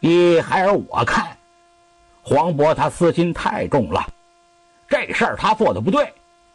依孩儿我看，黄渤他私心太重了，这事儿他做的不对。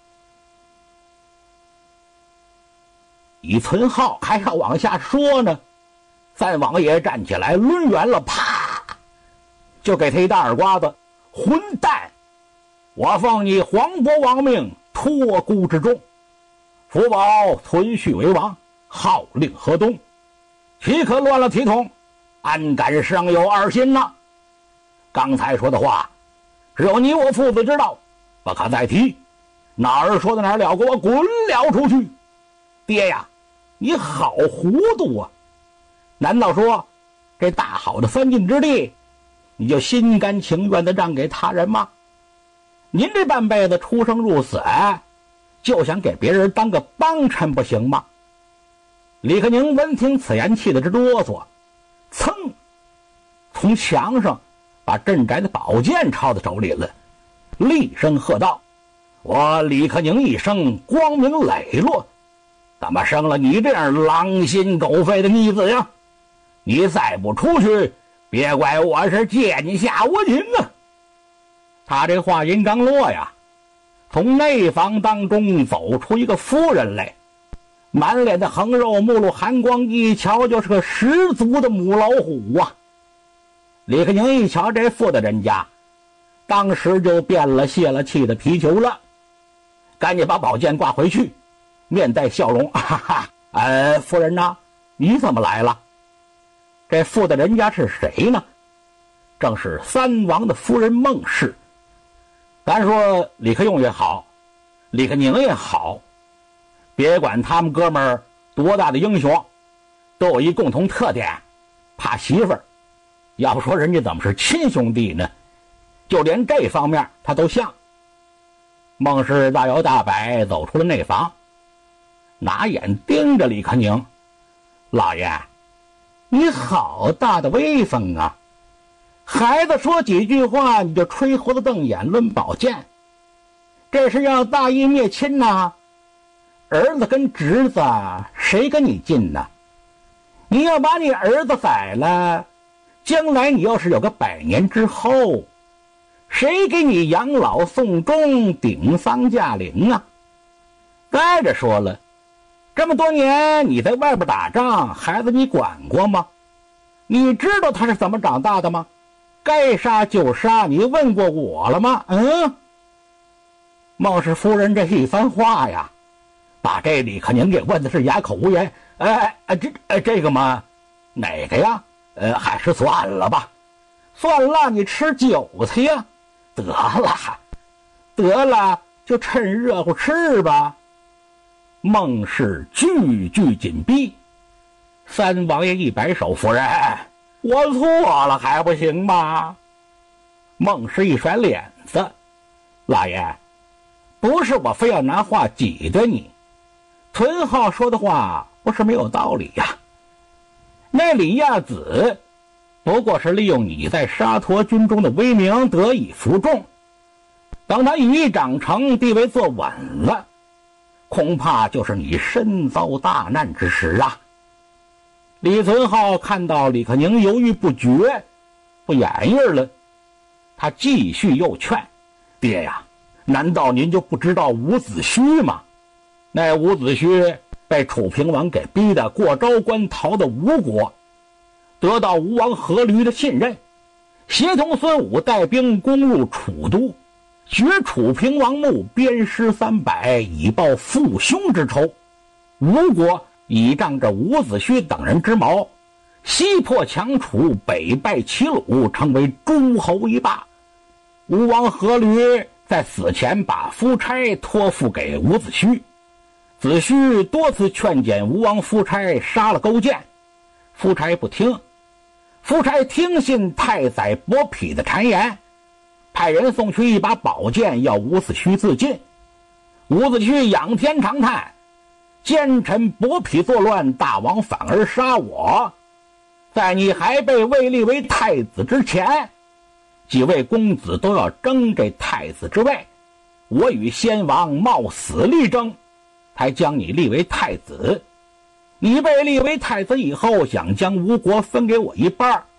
李存浩还要往下说呢，三王爷站起来抡圆了，啪就给他一大耳刮子。混蛋，我奉你黄渤王命，托孤之重，福保存续为王，号令河东，岂可乱了体统？安敢尚有二心呢？刚才说的话只有你我父子知道，不可再提，哪儿说的哪儿了，给我滚了出去！爹呀，你好糊涂啊！难道说这大好的三晋之地你就心甘情愿地让给他人吗？您这半辈子出生入死，就想给别人当个帮衬不行吗？李克宁闻听此言，气得直哆嗦，噌从墙上把镇宅的宝剑抄在手里了，厉声喝道：我李克宁一生光明磊落，怎么生了你这样狼心狗肺的逆子呀？你再不出去，别怪我是剑下无情啊！他这话音刚落呀，从内房当中走出一个夫人来，满脸的横肉，目露寒光，一瞧就是个十足的母老虎啊！李克宁一瞧这妇的人家，当时就变了泄了气的皮球了，赶紧把宝剑挂回去，面带笑容，哈哈，夫人呐，你怎么来了？这妇的人家是谁呢？正是三王的夫人孟氏。咱说李克用也好，李克宁也好，别管他们哥们儿多大的英雄，都有一共同特点，怕媳妇儿。要不说人家怎么是亲兄弟呢？就连这方面他都像。孟氏大摇大摆走出了内房，拿眼盯着李克宁。老爷，你好大的威风啊！孩子说几句话你就吹胡子瞪眼抡宝剑，这是要大义灭亲呐！儿子跟侄子谁跟你近呢？你要把你儿子宰了，将来你要是有个100年之后，谁给你养老送终顶丧驾陵啊？再者说了，这么多年你在外边打仗，孩子你管过吗？你知道他是怎么长大的吗？该杀就杀，你问过我了吗？孟氏夫人这一番话呀，把这李克宁给问的是哑口无言。这个嘛，哪个呀？还是算了吧，算了，你吃韭菜呀？得了，就趁热乎吃吧。孟氏句句紧逼。三王爷一摆手，夫人，我错了还不行吗？孟氏一甩脸子，老爷，不是我非要拿话挤兑你，屯浩说的话不是没有道理呀。那李亚子不过是利用你在沙陀军中的威名得以服众，等他羽翼长成，地位坐稳了，恐怕就是你身遭大难之时啊。李存浩看到李克宁犹豫不决，不眼意了，他继续又劝：爹呀，难道您就不知道伍子胥吗？那伍子胥被楚平王给逼得过昭关，逃到吴国，得到吴王阖闾的信任，协同孙武带兵攻入楚都，掘楚平王墓，鞭尸300，以报父兄之仇。吴国倚仗着伍子胥等人之谋，西破强楚，北败齐鲁，成为诸侯一霸。吴王阖闾在死前把夫差托付给伍子胥，子胥多次劝谏吴王夫差杀了勾践，夫差不听。夫差听信太宰伯嚭的谗言，派人送去一把宝剑，要伍子胥自尽。伍子胥仰天长叹：奸臣伯嚭作乱，大王反而杀我。在你还被位立为太子之前，几位公子都要争这太子之位，我与先王冒死力争，才将你立为太子。你被立为太子以后，想将吴国分给我一半，